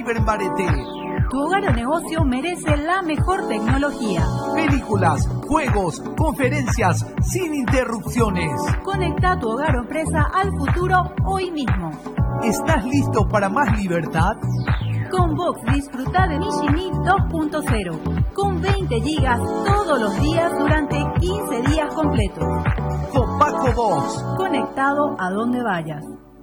Cibermarete. Tu hogar o negocio merece la mejor tecnología. Películas, juegos, conferencias, sin interrupciones. Conecta tu hogar o empresa al futuro hoy mismo. ¿Estás listo para más libertad? Con Vox disfruta de Mishimi 2.0, con 20 gigas todos los días durante 15 días completos. Copaco Vox. Conectado a donde vayas.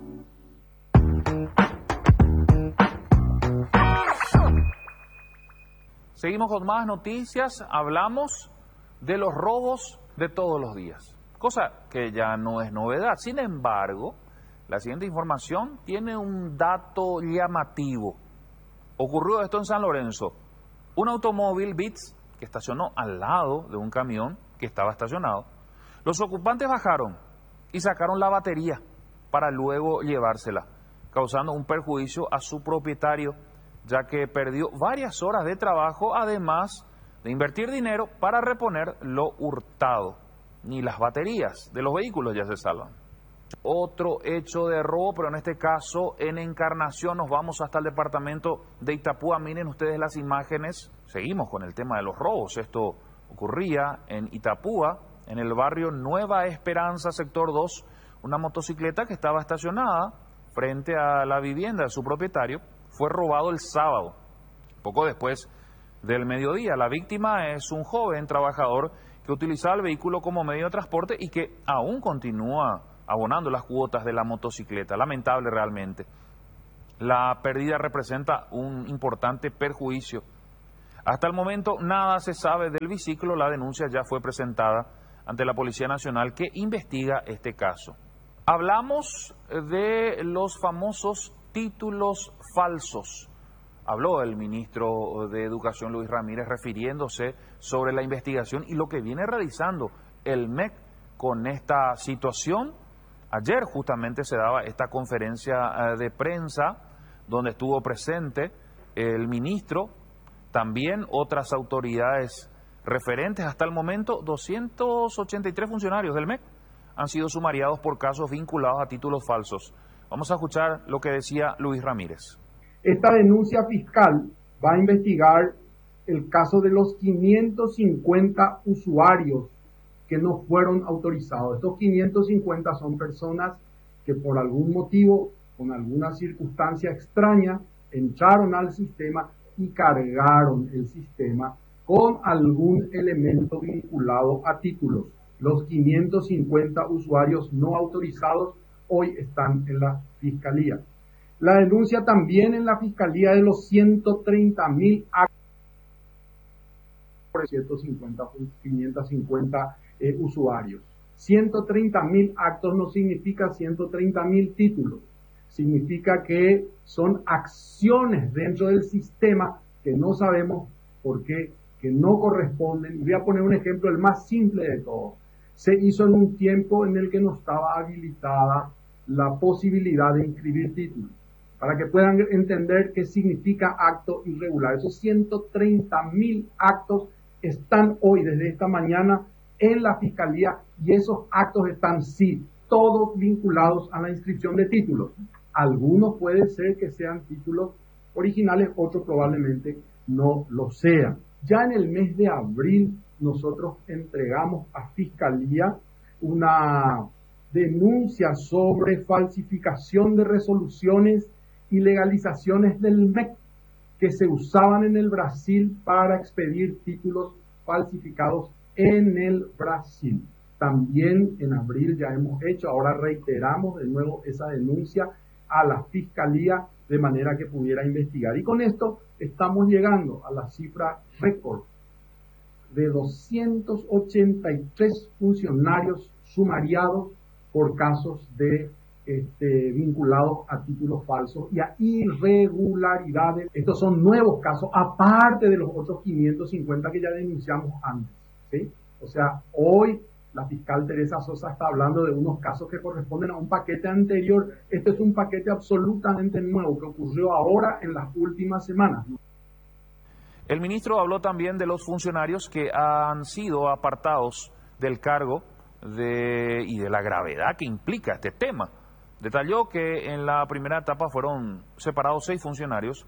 Seguimos con más noticias, hablamos de los robos de todos los días, cosa que ya no es novedad. Sin embargo, la siguiente información tiene un dato llamativo. Ocurrió esto en San Lorenzo. Un automóvil Beats que estacionó al lado de un camión que estaba estacionado. Los ocupantes bajaron y sacaron la batería para luego llevársela, causando un perjuicio a su propietario, ya que perdió varias horas de trabajo, además de invertir dinero para reponer lo hurtado. Ni las baterías de los vehículos ya se salvan. Otro hecho de robo, pero en este caso en Encarnación. Nos vamos hasta el departamento de Itapúa. Miren ustedes las imágenes. Seguimos con el tema de los robos. Esto ocurría en Itapúa, en el barrio Nueva Esperanza, sector 2. Una motocicleta que estaba estacionada frente a la vivienda de su propietario fue robado el sábado, poco después del mediodía. La víctima es un joven trabajador que utilizaba el vehículo como medio de transporte y que aún continúa abonando las cuotas de la motocicleta. Lamentable realmente. La pérdida representa un importante perjuicio. Hasta el momento nada se sabe del biciclo. La denuncia ya fue presentada ante la Policía Nacional, que investiga este caso. Hablamos de los famosos títulos falsos. Habló el ministro de Educación, Luis Ramírez, refiriéndose sobre la investigación y lo que viene realizando el MEC con esta situación. Ayer justamente se daba esta conferencia de prensa donde estuvo presente el ministro, también otras autoridades referentes. Hasta el momento, 283 funcionarios del MEC han sido sumariados por casos vinculados a títulos falsos. Vamos a escuchar lo que decía Luis Ramírez. Esta denuncia fiscal va a investigar el caso de los 550 usuarios que no fueron autorizados. Estos 550 son personas que por algún motivo, con alguna circunstancia extraña, entraron al sistema y cargaron el sistema con algún elemento vinculado a títulos. Los 550 usuarios no autorizados hoy están en la Fiscalía. La denuncia también en la Fiscalía de los 130.000 actos por 550 usuarios. 130.000 actos no significa 130.000 títulos. Significa que son acciones dentro del sistema que no sabemos por qué, que no corresponden. Voy a poner un ejemplo, el más simple de todos. Se hizo en un tiempo en el que no estaba habilitada la posibilidad de inscribir títulos, para que puedan entender qué significa acto irregular. Esos 130.000 actos están hoy, desde esta mañana, en la Fiscalía, y esos actos están, sí, todos vinculados a la inscripción de títulos. Algunos puede ser que sean títulos originales, otros probablemente no lo sean. Ya en el mes de abril nosotros entregamos a Fiscalía una denuncia sobre falsificación de resoluciones y legalizaciones del MEC que se usaban en el Brasil para expedir títulos falsificados en el Brasil. También en abril ya hemos hecho, ahora reiteramos de nuevo esa denuncia a la Fiscalía de manera que pudiera investigar. Y con esto estamos llegando a la cifra récord de 283 funcionarios sumariados por casos de vinculados a títulos falsos y a irregularidades. Estos son nuevos casos, aparte de los otros 550 que ya denunciamos antes, ¿sí? O sea, hoy la fiscal Teresa Sosa está hablando de unos casos que corresponden a un paquete anterior. Este es un paquete absolutamente nuevo que ocurrió ahora en las últimas semanas. El ministro habló también de los funcionarios que han sido apartados del cargo y de la gravedad que implica este tema. Detalló que en la primera etapa fueron separados 6 funcionarios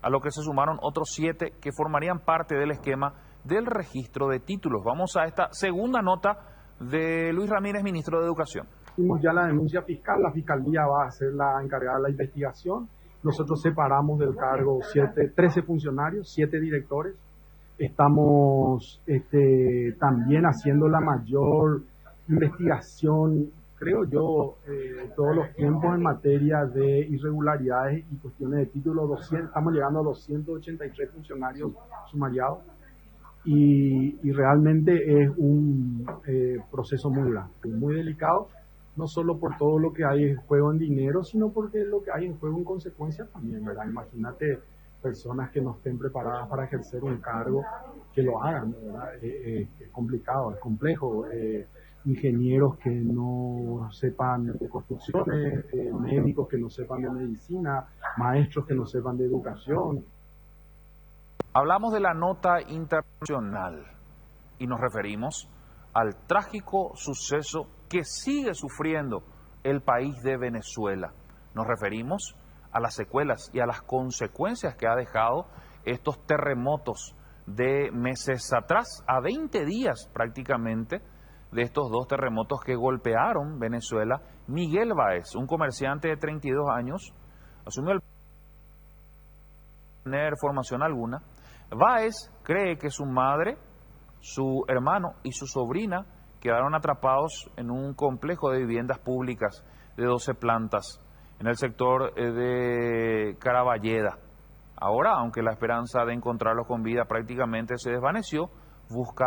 a lo que se sumaron otros 7 que formarían parte del esquema del registro de títulos. Vamos a esta segunda nota de Luis Ramírez, ministro de Educación. Hicimos ya la denuncia fiscal, la Fiscalía va a ser la encargada de la investigación. Nosotros separamos del cargo 13 funcionarios, 7 directores. Estamos también haciendo la mayor investigación, creo yo, todos los tiempos en materia de irregularidades y cuestiones de título. Estamos llegando a 283 funcionarios sumariados y realmente es un proceso muy grande, muy delicado, no solo por todo lo que hay en juego en dinero, sino porque lo que hay en juego en consecuencias también, ¿verdad? Imagínate personas que no estén preparadas para ejercer un cargo, que lo hagan, ¿verdad? Es complicado, es complejo. Ingenieros que no sepan de construcciones, médicos que no sepan de medicina, maestros que no sepan de educación. Hablamos de la nota internacional y nos referimos al trágico suceso que sigue sufriendo el país de Venezuela. Nos referimos a las secuelas y a las consecuencias que ha dejado estos terremotos de meses atrás, a 20 días prácticamente de estos 2 terremotos que golpearon Venezuela. Miguel Báez, un comerciante de 32 años, asumió el tener formación alguna. Báez cree que su madre, su hermano y su sobrina quedaron atrapados en un complejo de viviendas públicas de 12 plantas en el sector de Caraballeda. Ahora, aunque la esperanza de encontrarlos con vida prácticamente se desvaneció, busca